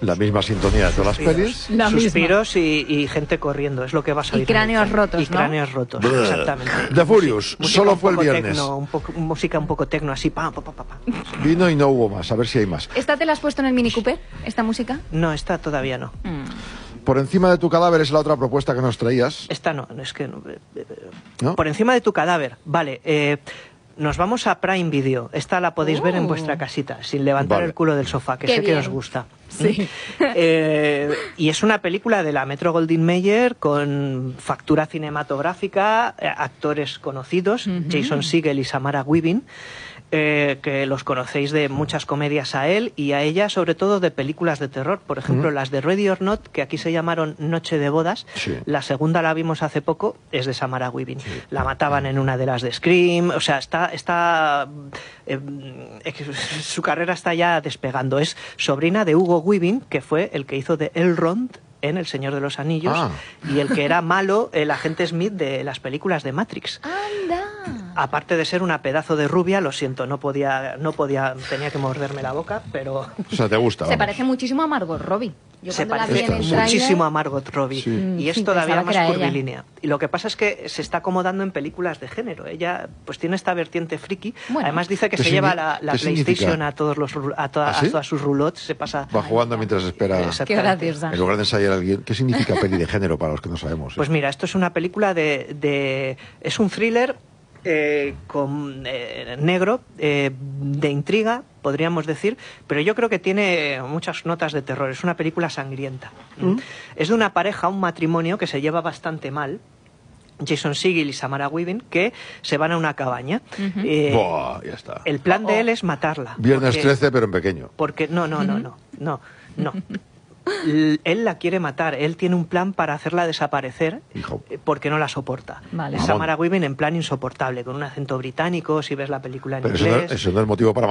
La misma sintonía de todas las pelis. Suspiros y gente corriendo, es lo que vas a oír. Y cráneos rotos, y cráneos rotos, Brr. exactamente. The Furious, solo fue el viernes. Música un poco tecno, así, pa. Vino y no hubo más, a ver si hay más. ¿Esta te la has puesto en el Mini Cooper, esta música? No, esta todavía no. Por encima de tu cadáver es la otra propuesta que nos traías. Esta no, es que no. ¿No? Por encima de tu cadáver, vale. Nos vamos a Prime Video. Esta la podéis ver en vuestra casita, sin levantar el culo del sofá, que sé que os gusta. Sí. Y es una película de la Metro-Goldwyn-Mayer con factura cinematográfica, actores conocidos, Jason Segel y Samara Weaving, que los conocéis de muchas comedias a él y a ella sobre todo de películas de terror, por ejemplo las de Ready or Not, que aquí se llamaron Noche de Bodas. La segunda la vimos hace poco, es de Samara Weaving. La mataban en una de las de Scream, o sea, su carrera está ya despegando. Es sobrina de Hugo Weaving, que fue el que hizo de Elrond en El Señor de los Anillos y el que era malo, el agente Smith de las películas de Matrix. ¡Anda! Aparte de ser una pedazo de rubia, lo siento, no podía, tenía que morderme la boca, pero... O sea, te gusta. Se parece muchísimo a Margot Robbie. Yo se cuando la vi en parece el tráiler... muchísimo a Margot Robbie. Y es todavía más curvilínea. Y lo que pasa es que se está acomodando en películas de género. Ella pues tiene esta vertiente friki. Bueno. Además dice que se lleva la PlayStation a todas sus roulottes. Se pasa... Va jugando mientras espera. Qué graciosa. En lugar de ensayar a alguien. ¿Qué significa peli de género para los que no sabemos? Pues mira, esto es una película es un thriller con negro, de intriga, podríamos decir, pero yo creo que tiene muchas notas de terror. Es una película sangrienta. Es de una pareja, un matrimonio que se lleva bastante mal, Jason Segel y Samara Weaving, que se van a una cabaña. Buah, ya está. El plan de él es matarla. Viernes 13, pero en pequeño. Porque no. Él la quiere matar, él tiene un plan para hacerla desaparecer porque no la soporta. Vale. Samara Weaving en plan insoportable, con un acento británico, si ves la película en inglés. Eso no es motivo para